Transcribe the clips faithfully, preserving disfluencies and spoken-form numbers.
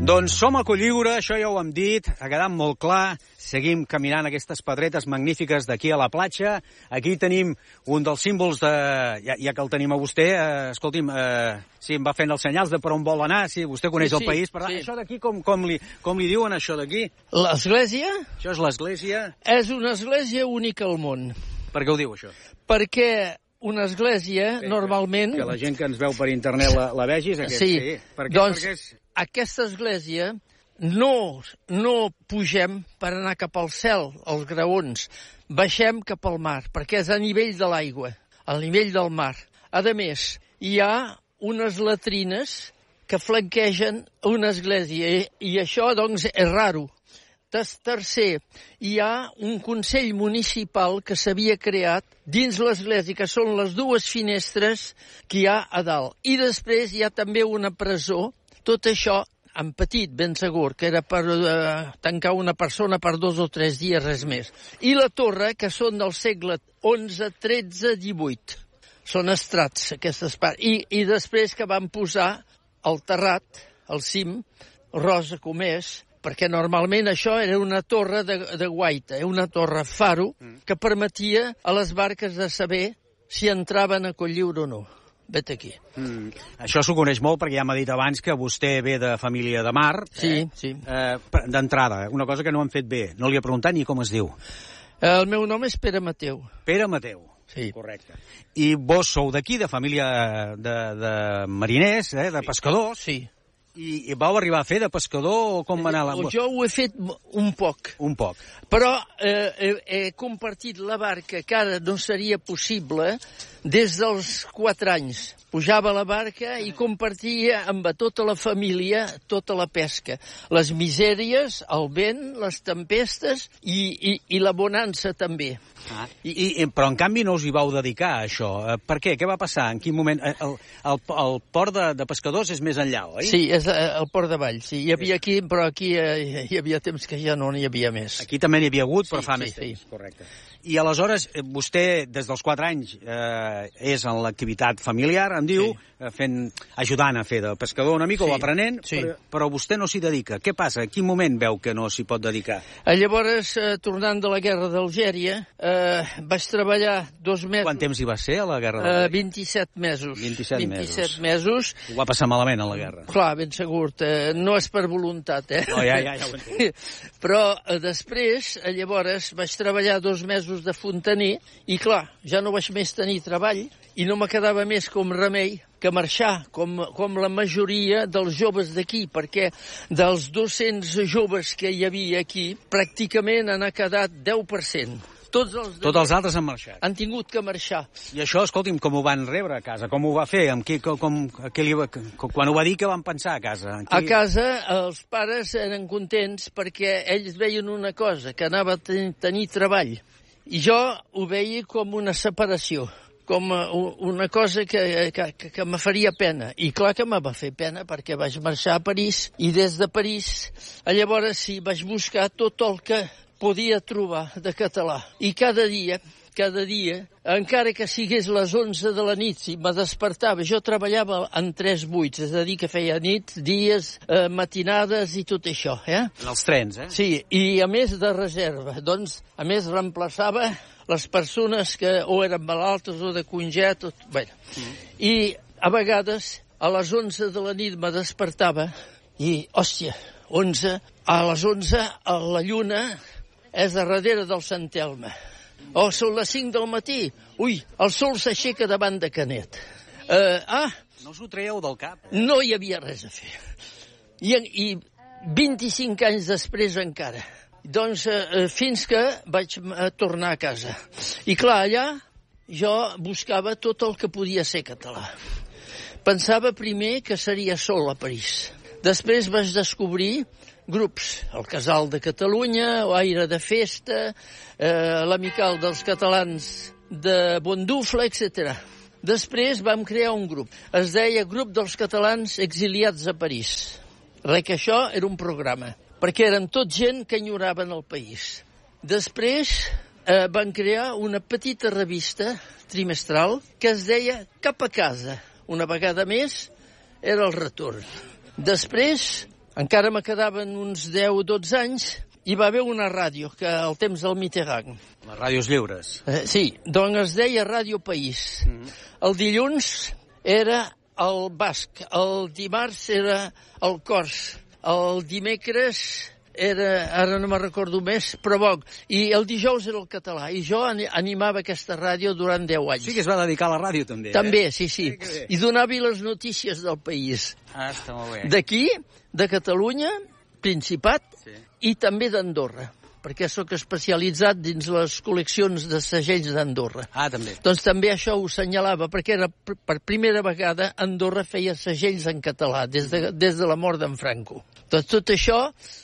Doncs som a Cotlliure, això ja ho hem dit, ha quedat molt clar. Seguim caminant aquestes pedretes magnífiques d'aquí a la platja. Aquí tenim un dels símbols de... Ja, ja que el tenim a vostè, eh, escolti'm, eh, sí, em va fent els senyals de per on vol anar, sí, vostè coneix sí, sí, el país, però sí. Això d'aquí, com, com, li, com li diuen això d'aquí? L'església? Això és l'església? És una església única al món. Per què ho diu, això? Perquè una església, que, normalment... Que la gent que ens veu per internet la, la vegis, aquest, sí. sí. Per què? Doncs, Perquè és... aquesta església no, no pugem per anar cap al cel, als graons. Baixem cap al mar, perquè és a nivell de l'aigua, al nivell del mar. A més, hi ha unes latrines que flanquegen una església, i, i això, doncs, és raro. Tercer, hi ha un consell municipal que s'havia creat dins l'església, que són les dues finestres que hi ha a dalt. I després hi ha també una presó, tot això en petit, ben segur, que era per uh, tancar una persona per dos o tres dies, res més. I la torre, que són del segle onze, tretze, divuit. Són estrats, aquestes parts. I, I després que van posar el terrat, el cim, rosa com és, perquè normalment això era una torre de, de guaita, una torre faro, que permetia a les barques de saber si entraven a Cotlliure o no. Vet aquí. Mm. Això s'ho coneix molt perquè ja m'ha dit abans que vostè ve de família de mar. Sí, eh? sí. Eh, D'entrada, una cosa que no han fet bé. No li he preguntat ni com es diu. El meu nom és Pere Mateu. Pere Mateu. Sí. Correcte. I vos sou d'aquí, de família de, de mariners, eh, de pescadors. Sí. I, I vau arribar a fer de pescador o com va anar? La... Jo ho he fet un poc. Un poc. Però eh, he, he compartit la barca, que ara no seria possible, des dels quatre anys. Pujava a la barca i compartia amb tota la família tota la pesca. Les misèries, el vent, les tempestes i, i, i la bonança també. Ah, i, i, però en canvi no us hi vau dedicar a això. Per què? Què va passar? En quin moment? El, el, el port de, de pescadors és més enllà, oi? Sí, és el port de Vall. Sí. Hi havia aquí, però aquí eh, hi havia temps que ja no n'hi havia més. Aquí també n'hi havia hagut, però sí, fa sí, més sí. temps. Correcte. I aleshores, vostè, des dels quatre anys, eh, és en l'activitat familiar, em diu, sí. fent, ajudant a fer de pescador una mica, sí. o aprenent, sí. però, però vostè no s'hi dedica. Què passa? En quin moment veu que no s'hi pot dedicar? Llavors, eh, tornant de la guerra d'Algèria, eh, vaig treballar dos mesos... Quant temps hi va ser, a la guerra d'Algèria? Eh, vint-i-set mesos. vint-i-set, vint-i-set mesos. Ho va passar malament, a la guerra. Clar, ben segur. Eh, no és per voluntat, eh? No, ja, ja, ja ho entenc. Però eh, després, eh, llavors, vaig treballar dos mesos de fontaner i, clar, ja no vaig més tenir treball i no me quedava més com remei que marxar, com, com la majoria dels joves d'aquí, perquè dels dos-cents joves que hi havia aquí, pràcticament n'ha quedat deu per cent. Tots els, Tots els altres han marxat. Han tingut que marxar. I això, escolti'm, com ho van rebre a casa? Com ho va fer? Amb qui, com, com, què li va, quan ho va dir, què van pensar a casa? Qui... A casa, els pares eren contents perquè ells veien una cosa, que anava a ten tenir treball. I jo ho veia com una separació, com una cosa que, que, que, que me faria pena. I clar que me va fer pena perquè vaig marxar a París i des de París, llavors sí, vaig buscar tot el que podia trobar de català. I cada dia, cada dia, encara que sigués les onze de la nit, si me despertava, jo treballava en tres vuits, és a dir, que feia nits, dies, eh, matinades i tot això, eh? En els trens, eh? Sí, i a més de reserva. Doncs, a més, reemplaçava les persones que o eren malaltes o de conget, o... Bueno, mm. I a vegades, a les onze de la nit me despertava i, hòstia, onze, a les onze, a la lluna és a darrere del Sant Elme. O són les cinc del matí. Ui, el sol s'aixeca davant de Canet. Uh, ah! No us ho traieu del cap? No hi havia res a fer. I, i vint-i-cinc anys després encara. Doncs uh, fins que vaig uh, tornar a casa. I clar, allà jo buscava tot el que podia ser català. Pensava primer que seria sol a París. Després vaig descobrir grups, el Casal de Catalunya, l'Aire de Festa, eh, l'Amical dels Catalans de Bondufla, etcètera. Després vam crear un grup. Es deia Grup dels Catalans Exiliats a París. Res que això era un programa, perquè eren tot gent que enyoraven el país. Després eh, van crear una petita revista trimestral que es deia Cap a casa. Una vegada més era el retorn. Després encara me quedaven uns deu o dotze anys, hi va haver una ràdio, que al temps del Mitterrand. Les ràdios lliures. Eh, sí, doncs es deia Ràdio País. Mm-hmm. El dilluns era el basc, el dimarts era el cors, el dimecres era, ara no me'n recordo més, però bon, i el dijous era el català, i jo animava aquesta ràdio durant deu anys. Sí que es va dedicar a la ràdio, també. També, eh? sí, sí. I donava les notícies del país. Ah, està molt bé. D'aquí, de Catalunya, Principat, sí. I també d'Andorra, perquè sóc especialitzat dins les col·leccions de segells d'Andorra. Ah, també. Doncs també això ho assenyalava, perquè era per primera vegada Andorra feia segells en català, des de, des de la mort d'en Franco. Doncs tot això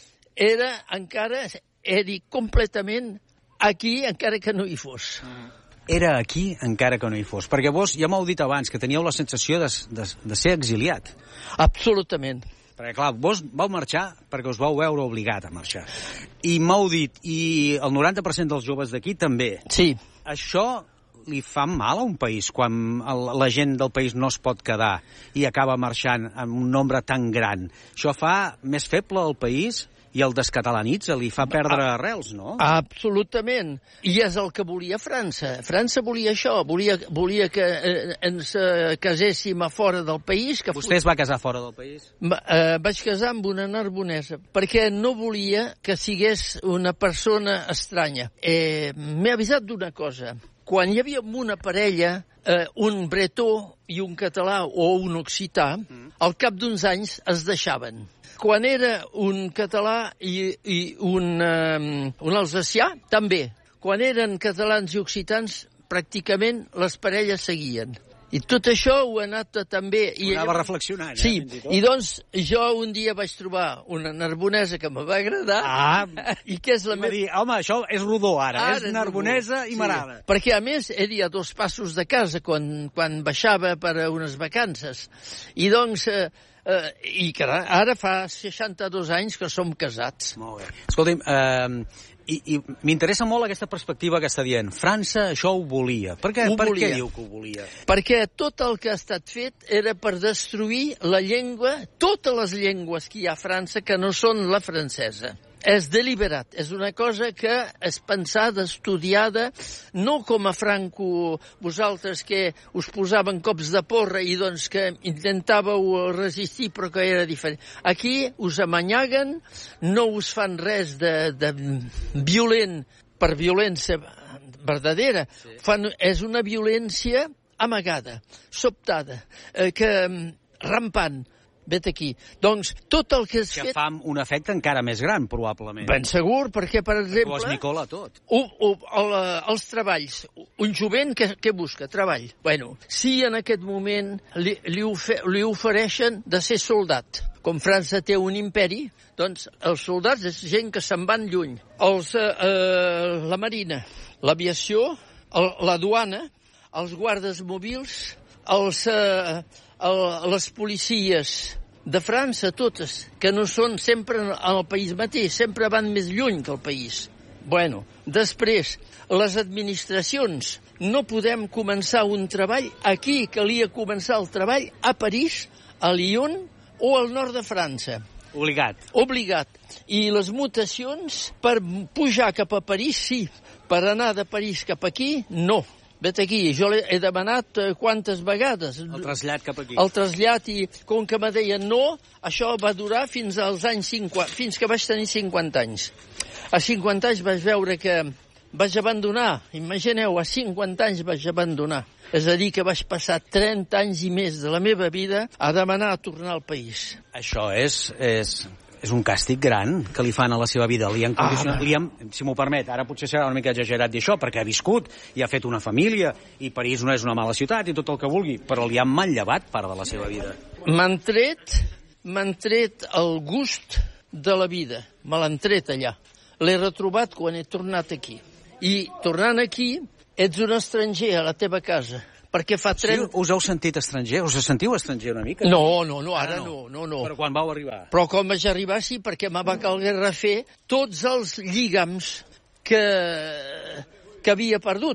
era encara, he dit, completament aquí, encara que no hi fos. Era aquí, encara que no hi fos. Perquè vos, ja m'heu dit abans, que teníeu la sensació de, de, de ser exiliat. Absolutament. Perquè, clar, vos vau marxar perquè us vau veure obligat a marxar. I m'heu dit, i el noranta per cent dels joves d'aquí també. Sí. Això li fa mal a un país quan el, la gent del país no es pot quedar i acaba marxant amb un nombre tan gran. Això fa més feble el país i el descatalanitza, li fa perdre arrels, no? Absolutament. I és el que volia França. França volia això, volia, volia que eh, ens eh, caséssim a fora del país. Que Vostè es va casar fora del país? Va, eh, vaig casar amb una narbonesa, perquè no volia que sigués una persona estranya. Eh, M'he avisat d'una cosa. Quan hi havia una parella, eh, un bretó i un català o un occità, mm. al cap d'uns anys es deixaven. Quan era un català i, i un, um, un alsacià, també. Quan eren catalans i occitans, pràcticament les parelles seguien. I tot això ho he anat també... Ho anava reflexionant, eh? Sí, i, i doncs jo un dia vaig trobar una narbonesa que me va agradar. Ah, i que és la meva... dir, home, això és rodó ara, ara és narbonesa i m'agrada. Sí. Perquè a més he dit a dos passos de casa quan, quan baixava per a unes vacances. I doncs... Eh, Uh, i que ara fa seixanta-dos anys que som casats. Molt bé. Escolti'm, uh, i, i m'interessa molt aquesta perspectiva que està dient. França això ho volia. Per què, ho per volia. què diu que ho volia? Perquè tot el que ha estat fet era per destruir la llengua, totes les llengües que hi ha a França que no són la francesa. És deliberat, és una cosa que és pensada, estudiada, no com a Franco, vosaltres que us posaven cops de porra i doncs que intentàveu resistir però que era diferent. Aquí us amanyaguen, no us fan res de, de violent per violència verdadera, sí. Fan, és una violència amagada, sobtada, eh, que rampant. Vet aquí. Doncs tot el que has que fet... Que fa un efecte encara més gran, probablement. Ben segur, perquè, per exemple... Ho esmicola tot. U, u, el, els treballs. Un jovent que, que busca treball. Bueno, si en aquest moment li, li, ofe, li ofereixen de ser soldat, com França té un imperi, doncs els soldats és gent que se'n van lluny. Els, eh, eh, la marina, l'aviació, el, la duana, els guardes mòbils, els... Eh, El, les policies de França, totes, que no són sempre al país mateix, sempre van més lluny que el país. Bueno, després, les administracions. No podem començar un treball aquí, calia començar el treball a París, a Lyon o al nord de França. Obligat. Obligat. I les mutacions, per pujar cap a París, sí. Per anar de París cap aquí, no. Vet aquí, jo he demanat quantes vegades. El trasllat cap aquí. El trasllat, i com que me deien no, això va durar fins als anys cinquanta, fins que vaig tenir cinquanta anys. A cinquanta anys vaig veure que vaig abandonar, imagineu, a cinquanta anys vaig abandonar. És a dir, que vaig passar trenta anys i més de la meva vida a demanar a tornar al país. Això és... és... És un càstig gran que li fan a la seva vida. Li han condicionat, ah, li han, si m'ho permet, ara potser serà una mica exagerat dir això, perquè ha viscut i ha fet una família, i París no és una mala ciutat i tot el que vulgui, però li han manllevat part de la seva vida. M'han tret, m'han tret el gust de la vida. Me l'han tret allà. L'he retrobat quan he tornat aquí. I tornant aquí, ets un estranger a la teva casa. Perquè fa trenta... Sí, us heu sentit estranger? Us sentiu estranger una mica? No, no, no, ara no, no, no. Però quan vau arribar? Però quan vaig arribar sí, perquè me va calguer refer tots els lligams que, que havia perdut.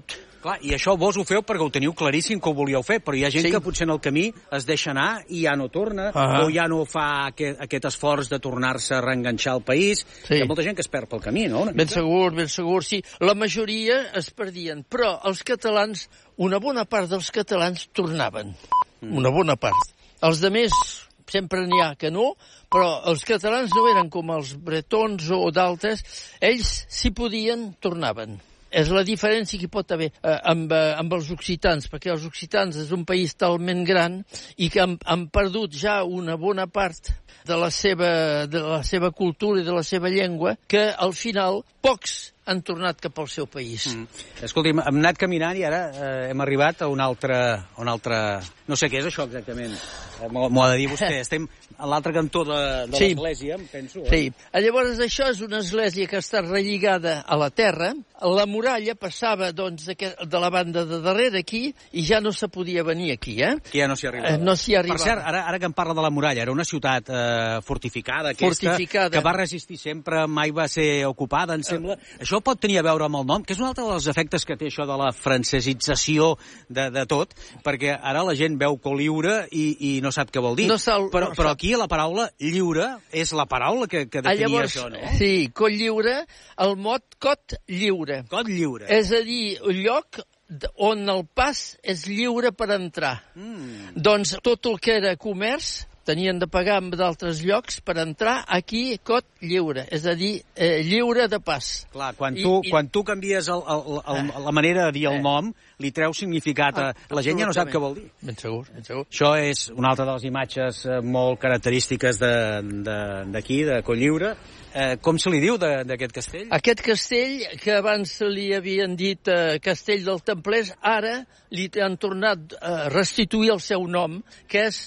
Clar, i això vos ho feu perquè ho teniu claríssim que ho volíeu fer, però hi ha gent sí. que potser en el camí es deixa anar i ja no torna, uh-huh. o ja no fa aquest, aquest esforç de tornar-se a reenganxar al país. Sí. Hi ha molta gent que es perd pel camí, no? Ben segur, ben segur, sí. La majoria es perdien, però els catalans, una bona part dels catalans tornaven. Mm. Una bona part. Els de més sempre n'hi ha que no, però els catalans no eren com els bretons o d'altres. Ells, si podien, tornaven. És la diferència que hi pot haver eh, amb, eh, amb els occitans, perquè els occitans és un país talment gran i que han, han perdut ja una bona part de la seva, de la seva cultura i de la seva llengua, que al final pocs han tornat cap al seu país. Mm. Escolti'm, hem anat caminant i ara eh, hem arribat a un altre, a un altre... No sé què és això exactament, eh, m'ho ha de dir vostè. Estem a l'altre cantó de, de sí. l'església, em penso. Eh? Sí, llavors això és una església que està relligada a la terra. La muralla passava doncs, de la banda de darrere aquí i ja no se podia venir aquí, eh? Aquí ja no s'hi arribava. Eh, no s'hi arribava. Per cert, ara, ara que em parla de la muralla, era una ciutat eh, fortificada, aquesta, fortificada, que va resistir sempre, mai va ser ocupada, em sembla. Uh, això pot tenir a veure amb el nom, que és un altre dels efectes que té això de la francesització de, de tot, perquè ara la gent veu Colliure i, i no sap què vol dir. No sal, però, no però aquí la paraula lliure és la paraula que, que definia llavors, això, no? Sí, Colliure, el mot cot lliure. Cot lliure. És a dir, un lloc on el pas és lliure per entrar. Mm. Doncs tot el que era comerç tenien de pagar en d'altres llocs per entrar aquí, cot lliure, és a dir, eh, lliure de pas. Clar, quan tu, I, quan tu canvies el, el, el, la manera de dir el nom, li treu significat a... La gent ja no sap què vol dir. Ben segur, ben segur. Això és una altra de les imatges molt característiques d'aquí, de, de, de Colliure. Eh, com se li diu d'aquest castell? Aquest castell, que abans li havien dit eh, Castell dels Templers, ara li han tornat a restituir el seu nom, que és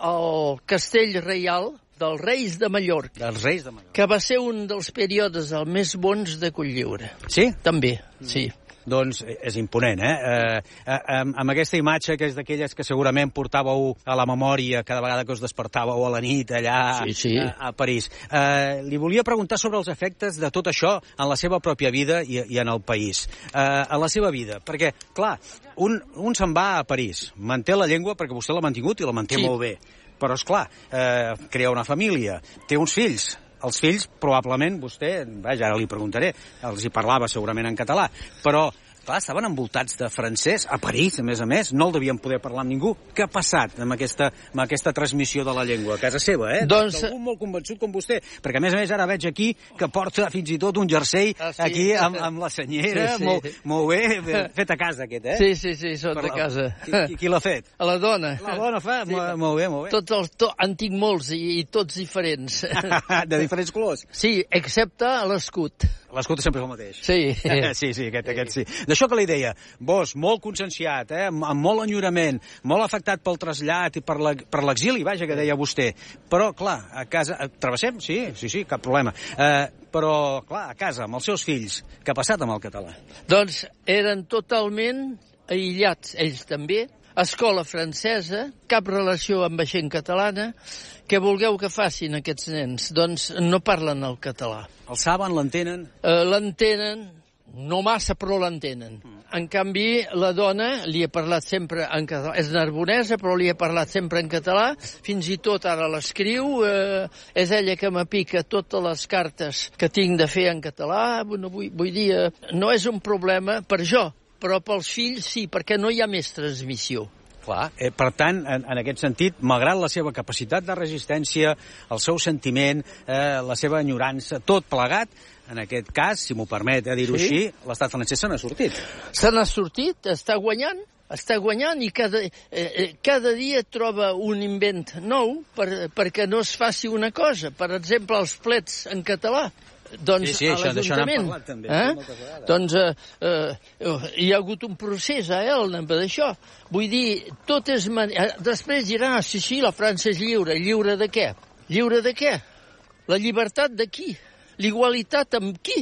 el Castell Reial dels Reis de Mallorca. Dels Reis de Mallorca. Que va ser un dels períodes els més bons de Colliure. Sí? També, mm. sí. Doncs és imponent, eh? eh, eh amb, amb aquesta imatge, que és d'aquelles que segurament portàveu a la memòria cada vegada que us despertàveu a la nit allà sí, sí. A, a París. Eh, li volia preguntar sobre els efectes de tot això en la seva pròpia vida i, i en el país. Eh, en la seva vida, perquè, clar, un, un se'n va a París, manté la llengua perquè vostè l'ha mantingut i la manté sí. molt bé, però, esclar, eh, crea una família, té uns fills. Els fills, probablement, vostè, vaja, ara li preguntaré, els hi parlava segurament en català, però, clar, estaven envoltats de francès, a París, a més a més, no el devien poder parlar amb ningú. Què ha passat amb aquesta, amb aquesta transmissió de la llengua? A casa seva, eh? Doncs... D'algú molt convençut com vostè, perquè a més a més ara veig aquí que porta fins i tot un jersei ah, sí. aquí amb, amb la senyera, sí, sí. Molt, molt bé, fet a casa aquest, eh? Sí, sí, sí, sota la... casa. Qui, qui, qui l'ha fet? A la dona. La dona fa? Sí. Molt, molt bé, molt bé. Tots els, to, en tinc molts i, i tots diferents. De diferents colors? Sí, excepte l'escut. L'escut sempre és el mateix. Sí. sí, sí, aquest, aquest sí. D'això que li deia, vos, molt conscienciat, eh, amb, amb molt enyorament, molt afectat pel trasllat i per l'exili, vaja, que deia vostè. Però, clar, a casa... Travessem? Sí, sí, sí, cap problema. Eh, però, clar, a casa, amb els seus fills, què ha passat amb el català? Doncs eren totalment aïllats, ells també, escola francesa, cap relació amb la gent catalana. Què vulgueu que facin aquests nens? Doncs no parlen el català. El saben, l'entenen? Uh, l'entenen, no massa, però l'entenen. Mm. En canvi, la dona li ha parlat sempre en català. És narbonesa, però li ha parlat sempre en català. Fins i tot ara l'escriu. Uh, és ella que m'apica totes les cartes que tinc de fer en català. Bueno, vull, vull dir, uh, no és un problema per jo, però pels fills sí, perquè no hi ha més transmissió. Clar. Eh, per tant, en, en aquest sentit, malgrat la seva capacitat de resistència, el seu sentiment, eh, la seva enyorança, tot plegat, en aquest cas, si m'ho permet eh, dir-ho sí. així, l'estat francès se n'ha sortit. Se n'ha sortit, està guanyant, està guanyant i cada, eh, cada dia troba un invent nou per, perquè no es faci una cosa. Per exemple, els plets en català. Doncs sí, sí, a l'Ajuntament, eh? doncs eh, eh, hi ha hagut un procés a Elna d'això. Vull dir, tot és... Man... Després diran, ah, sí, sí, la França és lliure. Lliure de què? Lliure de què? La llibertat de qui? L'igualitat amb qui?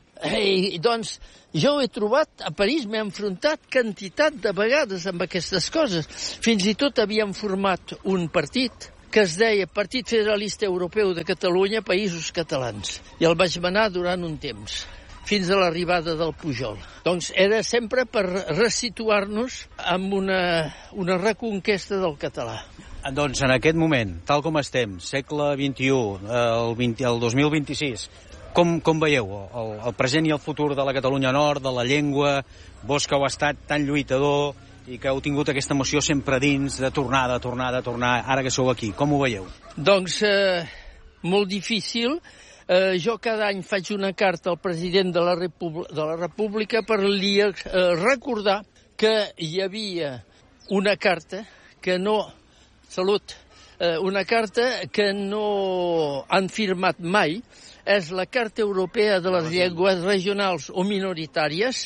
Ei, doncs, jo he trobat, a París m'he enfrontat quantitat de vegades amb aquestes coses. Fins i tot havíem format un partit que es deia Partit Federalista Europeu de Catalunya, Països Catalans. I el vaig manar durant un temps. fins a l'arribada del Pujol. Doncs era sempre per resituar-nos amb una, una reconquesta del català. Doncs en aquest moment, tal com estem, segle vint-i-u, el, vint, el dos mil vint-i-sis, com, com veieu el, el present i el futur de la Catalunya Nord, de la llengua, vos que heu estat tan lluitador i que heu tingut aquesta emoció sempre dins de tornar, de tornar, de tornar, ara que sou aquí, com ho veieu? Doncs eh, molt difícil. Eh, jo cada any faig una carta al president de la, República, de la República per li eh, recordar que hi havia una carta que no... Salut! Eh, una carta que no han firmat mai. És la Carta Europea de les Llengües Regionals o Minoritàries.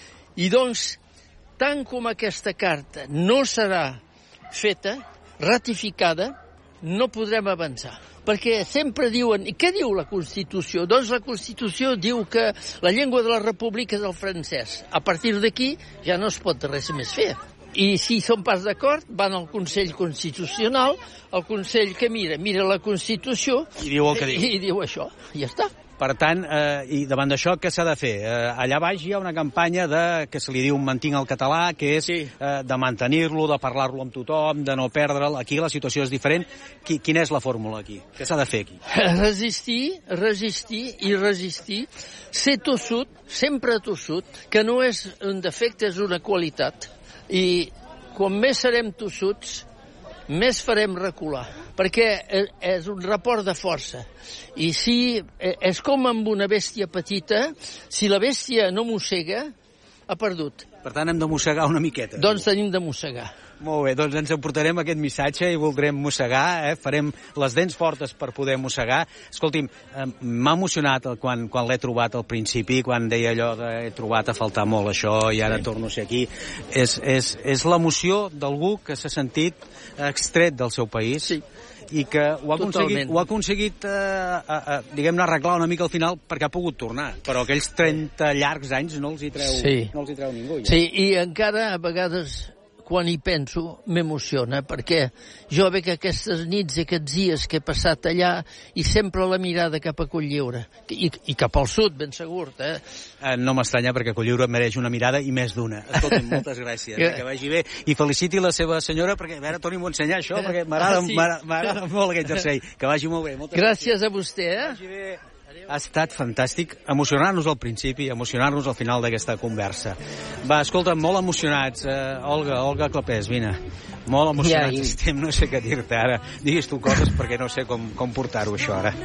I doncs, tant com aquesta carta no serà feta, ratificada, no podrem avançar. Perquè sempre diuen... I què diu la Constitució? Doncs la Constitució diu que la llengua de la República és el francès. A partir d'aquí ja no es pot res més fer. I si són pas d'acord, van al Consell Constitucional, el Consell que mira, mira la Constitució... I diu el que diu. I, i diu això, i ja està. Per tant, eh, i davant d'això, què s'ha de fer? Eh, allà baix hi ha una campanya de, que se li diu mantinc el català, que és sí. eh, de mantenir-lo, de parlar-lo amb tothom, de no perdre'l. Aquí la situació és diferent. Qui, quina és la fórmula aquí? Què s'ha de fer aquí? Resistir, resistir i resistir. Ser tossut, sempre tossut, que no és un defecte, és una qualitat. I quan més serem tossuts, més farem recular, perquè és un report de força. I si és com amb una bèstia petita, si la bèstia no mossega, ha perdut. Per tant, hem de mossegar una miqueta. Doncs tenim de mossegar. Molt bé, doncs ens emportarem aquest missatge i voldrem mossegar, eh? Farem les dents fortes per poder mossegar. Escolti'm, eh, m'ha emocionat quan, quan l'he trobat al principi, quan deia allò de he trobat a faltar molt això i ara sí. torno a ser aquí. És, és, és l'emoció d'algú que s'ha sentit extret del seu país. Sí. I que ho ha aconseguit, ho ha aconseguit eh, eh, diguem-ne, arreglar una mica al final perquè ha pogut tornar. Però aquells trenta llargs anys no els hi treu, sí. no els hi treu ningú. Ja. Sí, i encara a vegades... quan hi penso, m'emociona, perquè jo veig aquestes nits i aquests dies que he passat allà i sempre la mirada cap a Cotlliure. I, i cap al sud, ben segur, eh? eh no m'estranya, perquè Cotlliure mereix una mirada i més d'una. Escolti'm, moltes gràcies, eh, que vagi bé. I feliciti la seva senyora, perquè, a veure, torni-m'ho a ensenyar, això, perquè m'agrada ah, sí. molt aquest jersei. Que vagi molt bé. Moltes gràcies, gràcies a vostè, eh? Que vagi bé. Ha estat fantàstic emocionar-nos al principi i emocionar-nos al final d'aquesta conversa. Va, escolta, molt emocionats. Uh, Olga, Olga Clapés, vine. Molt emocionats ja, i... estem, no sé què dir-te ara. Digues tu coses perquè no sé com, com portar-ho, això, ara.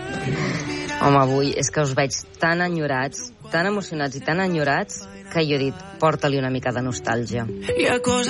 Home, avui és que us veig tan enyorats, tan emocionats i tan enyorats, que jo he dit, porta-li una mica de nostàlgia. Hi ha coses